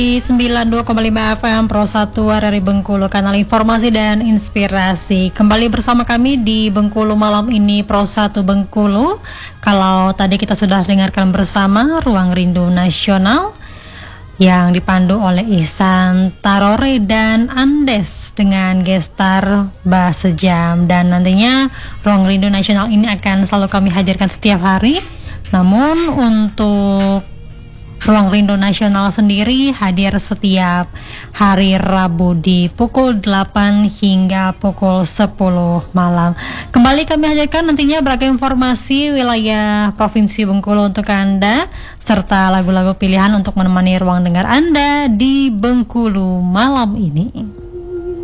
Di 92,5 FM Pro 1 RRI Bengkulu, kanal informasi dan inspirasi. Kembali bersama kami di Bengkulu malam ini, Pro 1 Bengkulu. Kalau tadi kita sudah dengarkan bersama Ruang Rindu Nasional yang dipandu oleh Ihsan Tarore dan Andes dengan gestar Bass Sejam. Dan nantinya Ruang Rindu Nasional ini akan selalu kami hadirkan setiap hari. Namun untuk Ruang Rindu Nasional sendiri hadir setiap hari Rabu di pukul 8 hingga pukul 10 malam. Kembali kami hadirkan nantinya beragam informasi wilayah Provinsi Bengkulu untuk Anda, serta lagu-lagu pilihan untuk menemani ruang dengar Anda di Bengkulu malam ini.